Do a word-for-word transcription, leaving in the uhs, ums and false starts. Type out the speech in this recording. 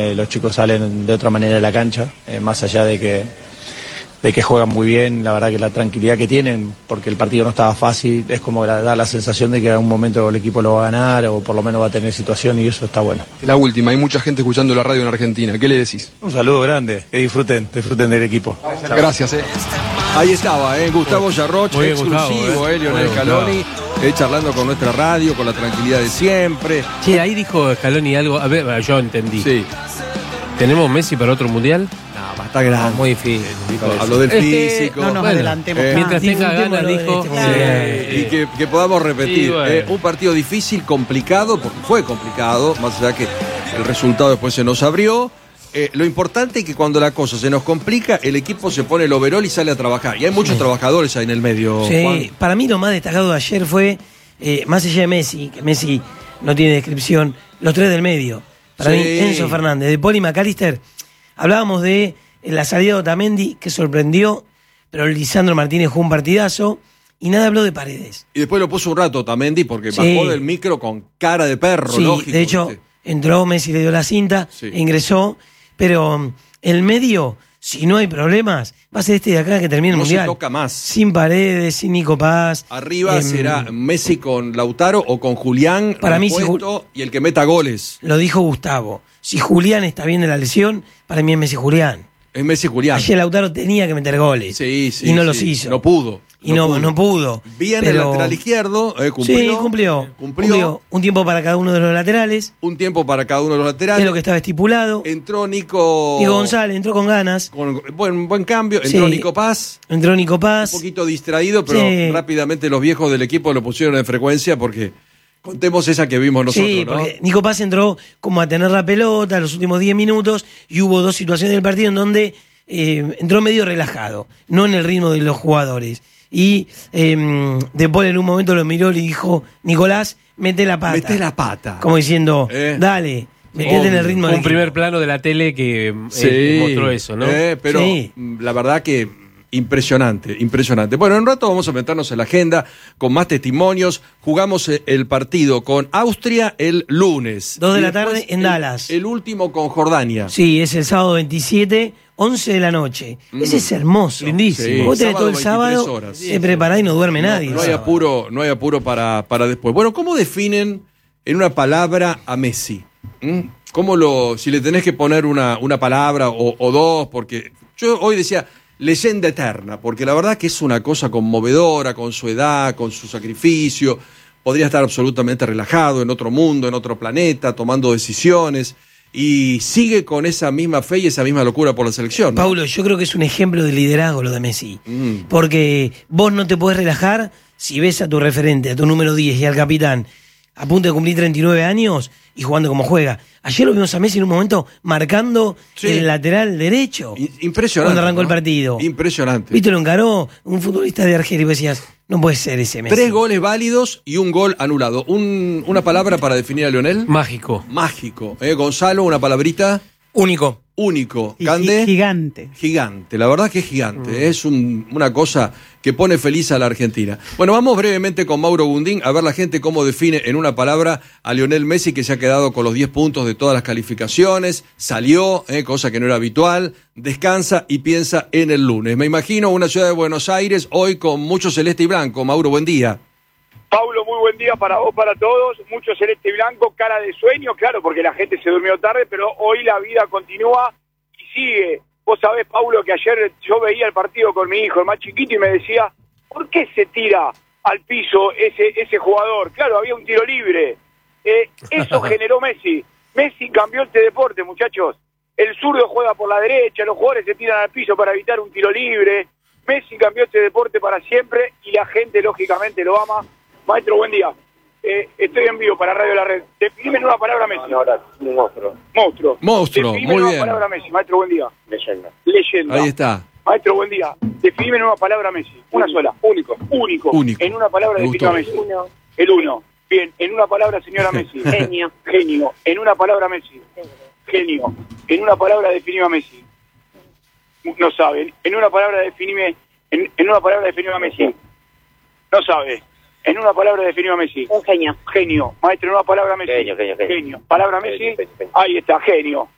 eh, los chicos salen de otra manera de la cancha, eh, más allá de que, de que juegan muy bien, la verdad que la tranquilidad que tienen, porque el partido no estaba fácil, es como la, da la sensación de que en algún momento el equipo lo va a ganar o por lo menos va a tener situación y eso está bueno. La última, hay mucha gente escuchando la radio en Argentina, ¿qué le decís? Un saludo grande, que disfruten, disfruten del equipo. Gracias, eh. Ahí estaba, eh, Gustavo Yarroch, Muy exclusivo, Gustavo, eh, eh. Lionel Muy Scaloni, eh, charlando con nuestra radio, con la tranquilidad de siempre. Sí, ahí dijo Scaloni algo, a ver, yo entendí. Sí. ¿Tenemos Messi para otro mundial? No, está grande. Muy difícil. Habló del Este, físico. No nos Bueno, adelantemos. eh, Mientras tenga Disfrutémoslo ganas, de dijo. este Sí. mundial. Y que, que podamos repetir, Y bueno. eh, un partido difícil, complicado, porque fue complicado, más allá que el resultado después se nos abrió. Eh, lo importante es que cuando la cosa se nos complica, el equipo se pone el overall y sale a trabajar. Y hay muchos trabajadores ahí en el medio. Sí, Juan. para mí lo más destacado de ayer fue, eh, más allá de Messi, que Messi no tiene descripción, los tres del medio. Para Sí. mí, Enzo Fernández, De Paul y McAllister. Hablábamos de la salida de Otamendi, que sorprendió, pero Lisandro Martínez jugó un partidazo, y nada habló de Paredes. Y después lo puso un rato Otamendi porque Sí. bajó del micro con cara de perro, Sí, lógico. de hecho, ¿viste? entró Messi, le dio la cinta, Sí. e ingresó, pero um, el medio, si no hay problemas, va a ser este de acá que termine el No se Mundial. toca más. Sin Paredes, sin Nico Paz. Arriba Em, será Messi con Lautaro o con Julián, Para mí, si repuesto, y el que meta goles. Lo dijo Gustavo. Si Julián está bien de la lesión, para mí es Messi Julián. Es Messi Julián. Ayer Lautaro tenía que meter goles. Sí, sí. Y no sí. los hizo. No pudo. Y no, no pudo. Bien Pero- el lateral izquierdo, eh, cumplió. Sí, cumplió, Cumplió. cumplió. Un tiempo para cada uno de los laterales. Un tiempo para cada uno de los Es laterales. lo que estaba estipulado. Entró Nico. Nico González entró con ganas. Con buen, buen cambio. Entró Sí. Nico Paz. Entró Nico Un Paz. poquito distraído, pero Sí. rápidamente los viejos del equipo lo pusieron en frecuencia porque contemos esa que vimos nosotros, Sí, ¿no? porque Nico Paz entró como a tener la pelota los últimos diez minutos y hubo dos situaciones del partido en donde eh, entró medio relajado, no en el ritmo de los jugadores. Y eh, De Paul en un momento lo miró y le dijo, Nicolás, mete la pata. Mete la pata. Como diciendo, Eh. dale, metete en el ritmo Un del primer equipo. plano de la tele que eh, Sí, mostró eso, ¿no? Eh, pero Sí. mm, la verdad que impresionante, impresionante. Bueno, en un rato vamos a meternos en la agenda con más testimonios. Jugamos eh, el partido con Austria el lunes. Dos de Y la después tarde en el- Dallas. El último con Jordania. Sí, es el sábado veintisiete, once de la noche. Ese es hermoso. Lindísimo. Sí, Vos tenés todo el sábado, sábado, veintitrés horas. te preparás y no duerme nadie. No el hay sábado. apuro, no hay apuro para, para después. Bueno, ¿cómo definen en una palabra a Messi? ¿Mm? ¿Cómo lo, si le tenés que poner una, una palabra o, o dos? Porque yo hoy decía leyenda eterna, porque la verdad que es una cosa conmovedora, con su edad, con su sacrificio. Podría estar absolutamente relajado en otro mundo, en otro planeta, tomando decisiones. Y sigue con esa misma fe y esa misma locura por la selección, ¿no? Paulo, yo creo que es un ejemplo de liderazgo lo de Messi. Mm. Porque vos no te podés relajar si ves a tu referente, a tu número diez y al capitán a punto de cumplir treinta y nueve años y jugando como juega. Ayer lo vimos a Messi en un momento marcando Sí. el lateral derecho. I- Impresionante. Cuando arrancó ¿no? el partido. Impresionante. Viste, lo encaró un futbolista de Argelia y vos decías, no puede ser ese Messi. Tres goles válidos y un gol anulado. Un- una palabra para definir a Lionel. Mágico. Mágico. ¿Eh? Gonzalo, una palabrita. Único. Único. Y Cande. gi- Gigante. Gigante, la verdad que es gigante, es un- una cosa que pone feliz a la Argentina. Bueno, vamos brevemente con Mauro Gundín a ver la gente cómo define en una palabra a Lionel Messi, que se ha quedado con los diez puntos de todas las calificaciones, salió, eh, cosa que no era habitual, descansa y piensa en el lunes. Me imagino una ciudad de Buenos Aires hoy con mucho celeste y blanco. Mauro, buen día. Paulo, muy buen día para vos, para todos. Mucho celeste y blanco, cara de sueño, claro, porque la gente se durmió tarde, pero hoy la vida continúa y sigue. Vos sabés, Paulo, que ayer yo veía el partido con mi hijo, el más chiquito, y me decía, ¿por qué se tira al piso ese ese jugador? Claro, había un tiro libre. Eh, eso generó Messi. Messi cambió este deporte, muchachos. El zurdo juega por la derecha, los jugadores se tiran al piso para evitar un tiro libre. Messi cambió este deporte para siempre y la gente, lógicamente, lo ama. Maestro, buen día. Eh, estoy en vivo para Radio La Red. Definime en una palabra Messi. Ahora, un monstruo. Monstruo. Monstruo, Definime muy en una bien. palabra Messi. Maestro, buen día. Leyenda. Leyenda. Ahí está. Maestro, buen día. Definime en una palabra Messi. Una sola. Único. Único. Único. En una palabra Me definime a gustó. Messi. Uno. El uno. Bien. En una palabra, señora Messi. Genio. Genio. En una palabra, Messi. Genio. En una palabra, definime a Messi. No saben. En una palabra, definime. En, en una palabra, definime a Messi. No sabe. En una palabra, definime a Messi. Un genio. Genio. Maestro, en una palabra, Messi. Genio, genio, genio. Palabra Messi. Genio, genio, genio. Ahí está, genio.